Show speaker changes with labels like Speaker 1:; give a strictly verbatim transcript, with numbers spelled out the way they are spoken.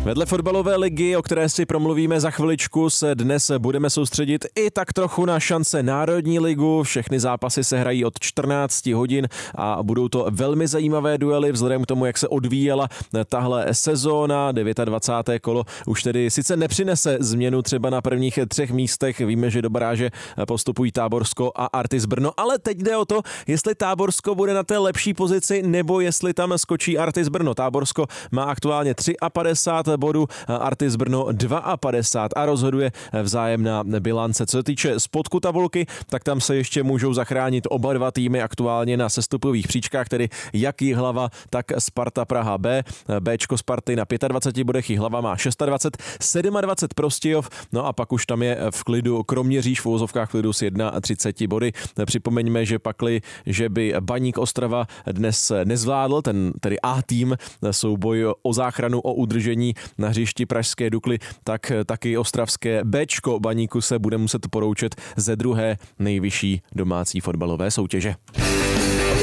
Speaker 1: Vedle fotbalové ligy, o které si promluvíme za chviličku, se dnes budeme soustředit i tak trochu na šance Národní ligu. Všechny zápasy se hrají od čtrnáct hodin a budou to velmi zajímavé duely vzhledem k tomu, jak se odvíjela tahle sezóna. dvacáté devátého kolo už tedy sice nepřinese změnu třeba na prvních třech místech. Víme, že do baráže postupují Táborsko a Artis Brno, ale teď jde o to, jestli Táborsko bude na té lepší pozici nebo jestli tam skočí Artis Brno. Táborsko má aktuálně padesát tři bodů, Artis Brno padesát dva a rozhoduje vzájemná bilance. Co se týče spodku tabulky, tak tam se ještě můžou zachránit oba dva týmy aktuálně na sestupových příčkách, tedy jak Jihlava, tak Sparta Praha B. Bčko Sparty na dvacet pět bodech, Jihlava má dvacet šest, dvacet sedm Prostějov, no a pak už tam je v klidu Kroměříž v uvozovkách klidu s třicet jedna body. Připomeňme, že pakli, že by Baník Ostrava dnes nezvládl, ten tedy A tým, souboj o záchranu, o udržení na hřišti pražské Dukly, tak taky ostravské Bčko Baníku se bude muset poroučet ze druhé nejvyšší domácí fotbalové soutěže.